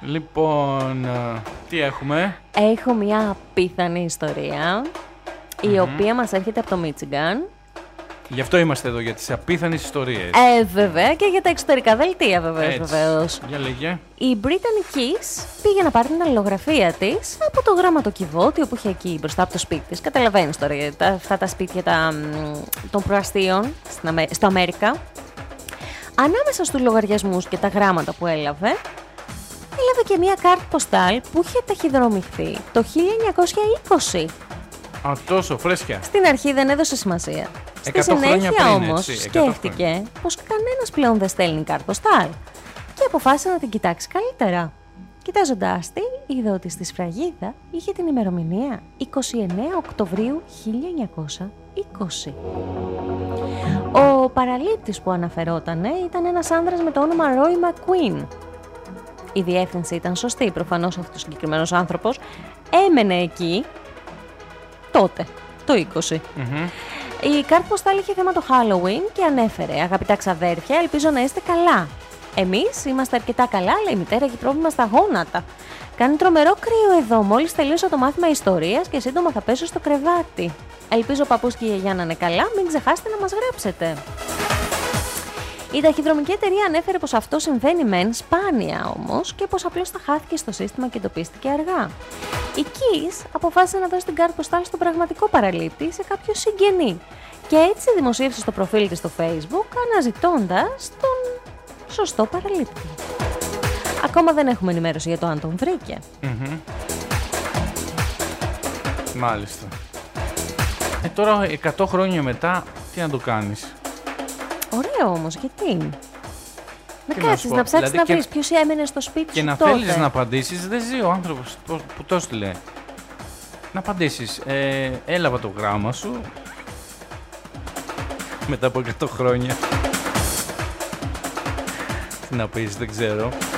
Λοιπόν, τι έχουμε? Έχω μια απίθανη ιστορία, η οποία μας έρχεται από το Μίτσιγκαν. Γι' αυτό είμαστε εδώ, για τις απίθανες ιστορίες. Βέβαια, και για τα εξωτερικά δελτία, βεβαίως. Για λέγε. Η Brittany Keys πήγε να πάρει την αλληλογραφία της από το γραμματοκιβώτιο που είχε εκεί μπροστά από το σπίτι της. Καταλαβαίνεις τώρα, αυτά τα σπίτια των προαστίων στο Αμέρικα. Ανάμεσα στους λογαριασμούς και τα γράμματα που έλαβε και μια κάρτα ποστάλ που είχε ταχυδρομηχθεί το 1920. Α, τόσο φρέσκια. Στην αρχή δεν έδωσε σημασία. Στη συνέχεια όμως σκέφτηκε πως κανένας πλέον δεν στέλνει κάρτα ποστάλ και αποφάσισε να την κοιτάξει καλύτερα. Κοιτάζοντάς τη, είδε ότι στη σφραγίδα είχε την ημερομηνία 29 Οκτωβρίου 1920. Ο παραλήπτης που αναφερότανε ήταν ένας άνδρας με το όνομα Roy McQueen. Η διεύθυνση ήταν σωστή, προφανώς αυτός ο συγκεκριμένος άνθρωπος έμενε εκεί τότε, το 20. Η κάρτα ποστάλ είχε θέμα το Halloween και ανέφερε: αγαπητά ξαδέρφια, ελπίζω να είστε καλά. Εμείς είμαστε αρκετά καλά, αλλά η μητέρα έχει πρόβλημα στα γόνατα. Κάνει τρομερό κρύο εδώ, μόλις τελείωσα το μάθημα ιστορίας και σύντομα θα πέσω στο κρεβάτι. Ελπίζω ο παππούς και η γιαγιά να είναι καλά, μην ξεχάσετε να μας γράψετε. Η ταχυδρομική εταιρεία ανέφερε πως αυτό συμβαίνει μεν σπάνια όμως και πως απλώς θα χάθηκε στο σύστημα και εντοπίστηκε αργά. Η Keys αποφάσισε να δώσει την κάρτα ποστάλ στον πραγματικό παραλήπτη σε κάποιο συγγενή και έτσι δημοσίευσε στο προφίλ της στο Facebook αναζητώντας τον σωστό παραλήπτη. Ακόμα δεν έχουμε ενημέρωση για το αν τον βρήκε. Μάλιστα. Τώρα 100 χρόνια μετά τι να το κάνεις? Ωραίο όμως, γιατί? Να κάτσεις, να ψάξεις δηλαδή να βρεις ποιος έμενε στο σπίτι και σου να τότε. θέλεις να απαντήσεις, δεν ζει ο άνθρωπος που το έστειλε. Να απαντήσεις, έλαβα το γράμμα σου μετά από 100 χρόνια. Τι να πεις, δεν ξέρω.